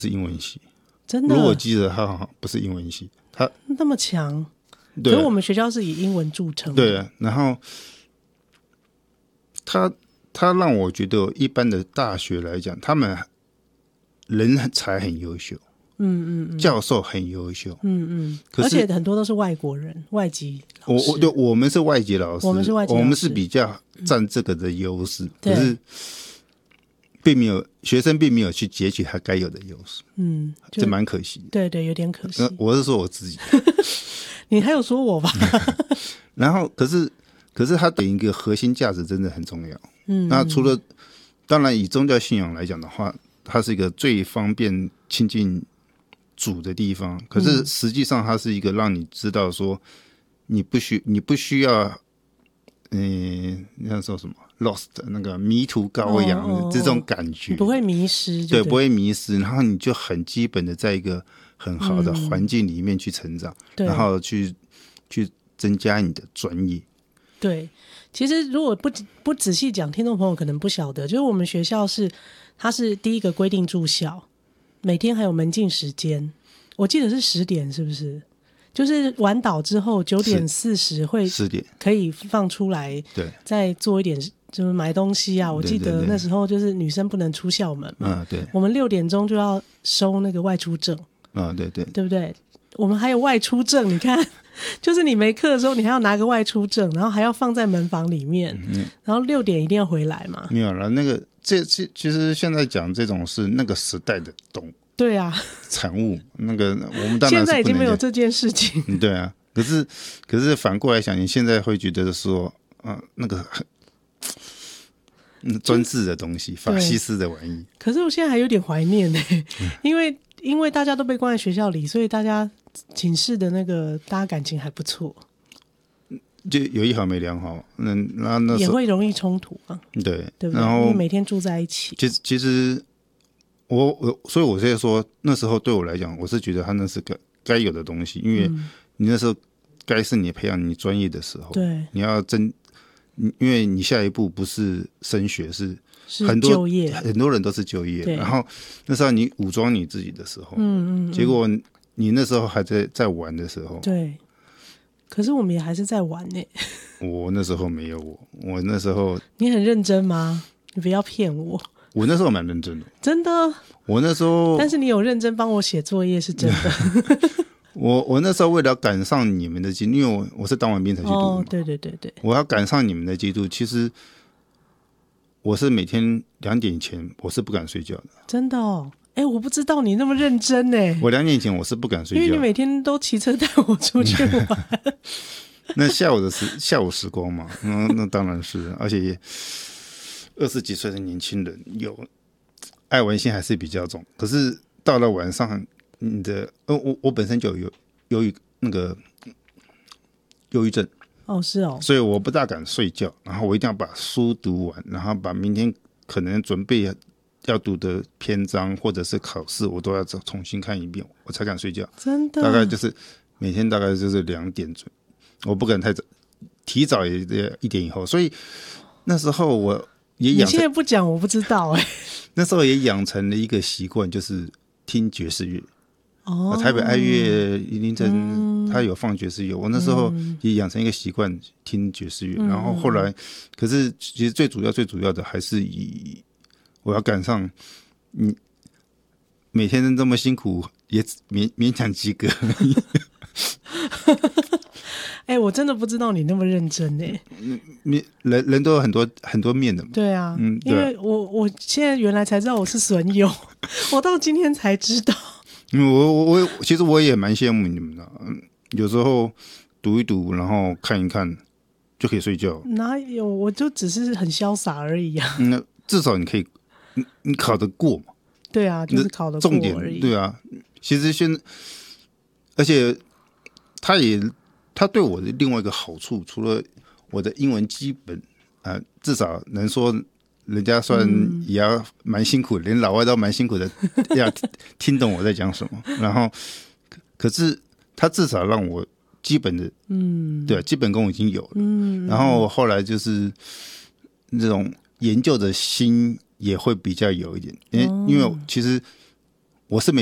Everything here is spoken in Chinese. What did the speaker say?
是英文系， 真的？ 如果我记得他好像不是英文系，他那么强。 对， 可是我们学校是以英文著称。 对，然后他让我觉得一般的大学来讲，他们人才很优秀，教授很优秀， 而且很多都是外国人，外籍老师。 我们是外籍老师， 我们是外籍老师， 我们是比较占这个的优势， 可是并没有学生并没有去截取他该有的优势，这蛮可惜的。 对，有点可惜。 我是说我自己， 你还有说我吧？ 然后可是他的一个核心价值真的很重要。那除了当然以宗教信仰来讲的话，它是一个最方便亲近主的地方，可是实际上它是一个让你知道说你不需要那说什么 lost 那个迷途羔羊的这种感觉， 不会迷失， 对，不会迷失，然后你就很基本的在一个很好的环境里面去成长，然后去增加你的专业。 对，其实如果不仔细讲，听众朋友可能不晓得，就是我们学校它是第一个规定住校，每天还有门禁时间，我记得是10点，是不是？就是晚岛之后9点40会 10点可以放出来， 对， 再做一点就是买东西啊。我记得那时候就是女生不能出校门嘛， 对， 我们6点钟就要收那个外出证，对不对？我们还有外出证，你看，就是你没课的时候，你还要拿个外出证，然后还要放在门房里面，然后6点一定要回来嘛。 没有了，那个其实现在讲这种是那个时代的对啊， 产物，那个我们当然是现在已经没有这件事情。 对啊，可是反过来想，你现在会觉得说，那个专制的东西，法西斯的玩意。 可是我现在还有点怀念呢，因为大家都被关在学校里，所以大家寝室的那个大家感情还不错， 就有一好没两好，那也会容易冲突啊， 对不对？ 然后因为每天住在一起。 其实所以我现在说那时候对我来讲，我是觉得他那是个该有的东西，因为你那时候该是你培养你专业的时候， 对， 你要因为你下一步不是升学，是很就业， 很多人都是就业，然后那时候你武装你自己的时候，结果你那时候还在玩的时候， 对，可是我们也还是在玩呢。 我那时候没有我那时候， 你很认真吗？你不要骗我。 我那时候蛮认真的， 真的。 我那时候， 但是你有认真帮我写作业是真的。 我那时候为了赶上你们的进度，因为我是当完兵才去读的嘛， 对， 我要赶上你们的进度，其实我是每天2点前我是不敢睡觉的。真的哦？我不知道你那么认真呢。 我2点前我是不敢睡觉， 因为你每天都骑车带我出去玩。 那下午时光嘛，那当然是，而且20几岁的年轻人有爱玩性还是比较重，可是到了晚上，你的我本身就有忧郁症。 是哦， 所以我不大敢睡觉，然后我一定要把书读完，然后把明天可能准备要读的篇章或者是考试，我都要重新看一遍，我才敢睡觉。 真的， 大概就是每天大概就是2点准，我不敢太早，提早也1点以后。所以那时候我也你现在不讲我不知道那时候也养成了一个习惯，就是听爵士乐。台北爱乐凌晨他有放爵士乐，我那时候也养成一个习惯听爵士乐，然后后来，可是其实最主要的还是以我要赶上你每天这么辛苦，也勉强及格。 我真的不知道你那么认真人都有很多面的嘛。 对啊，因为我现在原来才知道我是损友，我到今天才知道。 其实我也蛮羡慕你们的，有时候读一读，然后看一看就可以睡觉。 哪有？我就只是很潇洒而已啊。 那至少你可以，你考得过嘛？ 对啊，就是考得过而已。 重点对啊，其实而且他对我的另外一个好处，除了我的英文基本至少能说。人家算也要蛮辛苦的，连老外都蛮辛苦的，要听懂我在讲什么。然后，可是他至少让我基本的，对，基本功已经有了。然后后来就是那种研究的心也会比较有一点，因为其实我是